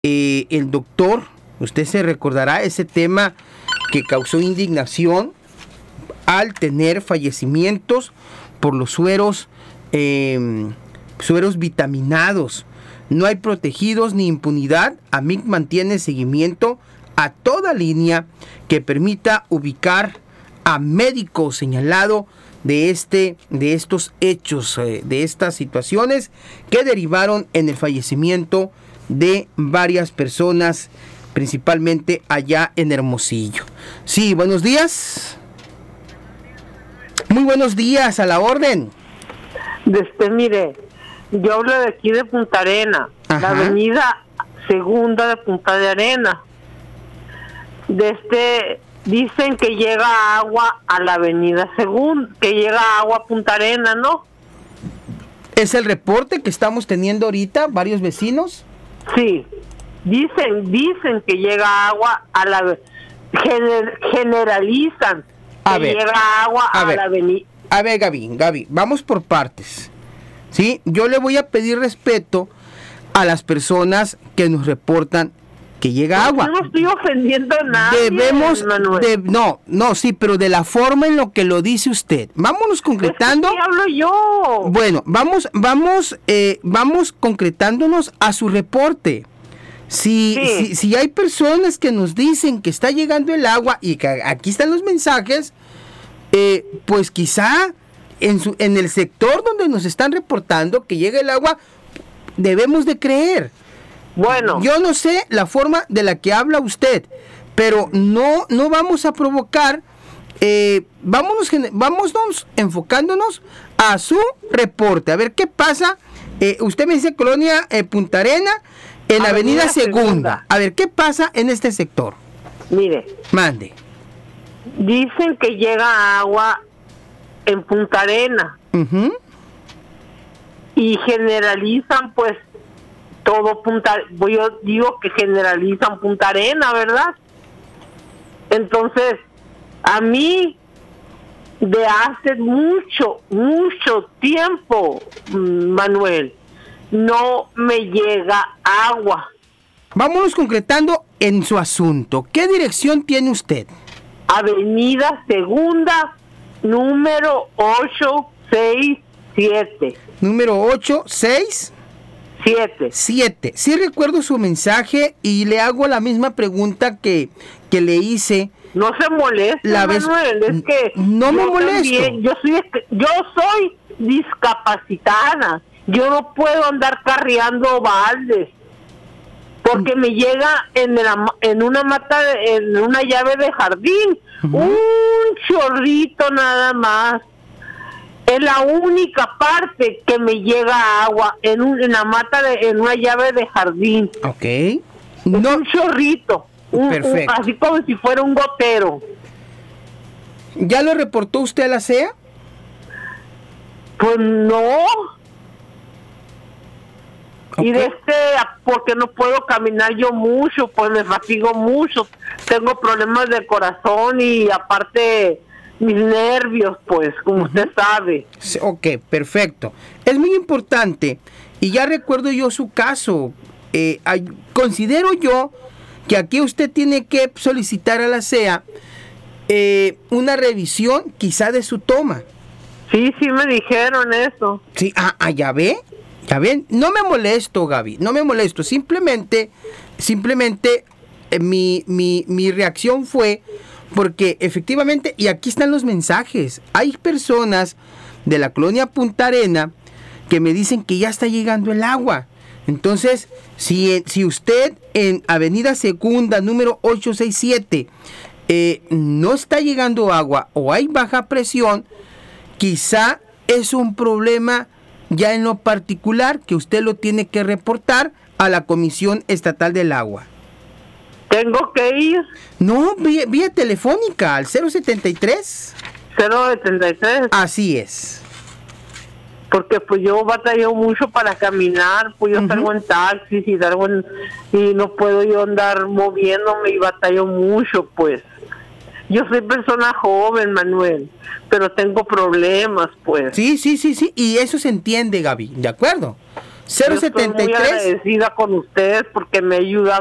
el doctor, usted se recordará ese tema que causó indignación al tener fallecimientos por los sueros vitaminados. No hay protegidos ni impunidad. AMIC mantiene seguimiento a toda línea que permita ubicar a médico señalado de estos hechos, de estas situaciones que derivaron en el fallecimiento de varias personas, principalmente allá en Hermosillo. Sí, buenos días. Muy buenos días, a la orden. Mire, yo hablo de aquí de Punta Arena, Ajá. La avenida Segunda de Punta de Arena. Dicen que llega agua a la avenida Segunda, que llega agua a Punta Arena, ¿no? ¿Es el reporte que estamos teniendo ahorita varios vecinos? Sí, dicen que llega agua a la... generalizan que llega agua a la avenida. A ver, Gaby, vamos por partes. ¿Sí? Yo le voy a pedir respeto a las personas que nos reportan que llega agua. Yo no estoy ofendiendo a nadie, Manuel. Sí, pero de la forma en lo que lo dice usted. Vámonos concretando. ¿Qué hablo yo? Bueno, vamos concretándonos a su reporte. Si hay personas que nos dicen que está llegando el agua y que aquí están los mensajes, pues quizá en el sector donde nos están reportando que llega el agua, debemos de creer. Bueno, yo no sé la forma de la que habla usted, pero no vamos a provocar. Vámonos enfocándonos a su reporte, a ver qué pasa. Usted me dice Colonia Punta Arena, en Avenida Segunda. A ver, ¿qué pasa en este sector? Mire. Mande. Dicen que llega agua en Punta Arena. Uh-huh. Y generalizan, pues, todo yo digo que generalizan Punta Arena, ¿verdad? Entonces, a mí, de hace mucho tiempo, Manuel, no me llega agua. Vámonos concretando en su asunto. ¿Qué dirección tiene usted? Avenida Segunda, número 867. Número 867. Sí recuerdo su mensaje y le hago la misma pregunta que le hice. No se moleste, Manuel, es que no me molesto. Yo soy discapacitada. Yo no puedo andar carreando baldes porque me llega en una mata, en una llave de jardín, un chorrito nada más. Es la única parte que me llega agua en una mata, en una llave de jardín. Ok. Es un chorrito, así como si fuera un gotero. ¿Ya lo reportó usted a la CEA? Pues no. Okay. Y porque no puedo caminar yo mucho, pues me fatigo mucho, tengo problemas de corazón y aparte mis nervios, pues, como usted sabe. Ok, perfecto. Es muy importante, y ya recuerdo yo su caso, considero yo que aquí usted tiene que solicitar a la CEA una revisión quizá de su toma. Sí, me dijeron eso. Sí, ya ve. ¿Ya ven? No me molesto, Gaby, no me molesto. Simplemente mi reacción fue porque efectivamente, y aquí están los mensajes, hay personas de la colonia Punta Arena que me dicen que ya está llegando el agua. Entonces, si usted en Avenida Segunda, número 867, no está llegando agua o hay baja presión, quizá es un problema ya en lo particular que usted lo tiene que reportar a la Comisión Estatal del Agua. ¿Tengo que ir? No, vía telefónica al 073. 073. Así es. Porque pues yo batallo mucho para caminar, pues yo salgo en taxis y no puedo yo andar moviéndome y batallo mucho, pues. Yo soy persona joven, Manuel, pero tengo problemas, pues. Sí, y eso se entiende, Gaby, ¿de acuerdo? Yo estoy muy 073. agradecida con ustedes porque me ayudan